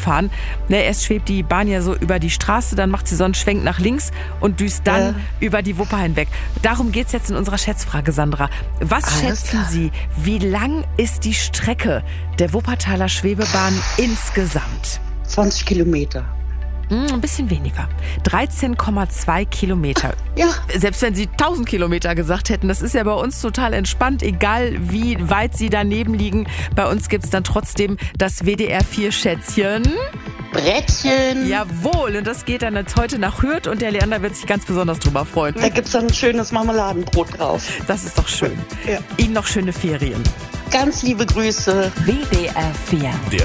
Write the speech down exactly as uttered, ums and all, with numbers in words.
fahren. Ne, erst schwebt die Bahn ja so über die Straße, dann macht sie so einen Schwenk nach links und düst dann Ja. über die Wupper hinweg. Darum geht's jetzt in unserer Schätzfrage, Sandra. Was Alles schätzen klar. Sie, wie lang ist die Strecke der Wuppertaler Schwebebahn insgesamt? zwanzig Kilometer. Hm, ein bisschen weniger. dreizehn Komma zwei Kilometer. Ja, Selbst wenn Sie tausend Kilometer gesagt hätten, das ist ja bei uns total entspannt, egal wie weit Sie daneben liegen. Bei uns gibt's dann trotzdem das W D R vier Schätzchen. Brettchen. Jawohl, und das geht dann jetzt heute nach Hürth und der Leander wird sich ganz besonders drüber freuen. Da gibt's dann ein schönes Marmeladenbrot drauf. Das ist doch schön. Ja. Ihnen noch schöne Ferien. Ganz liebe Grüße. W D R vier. Der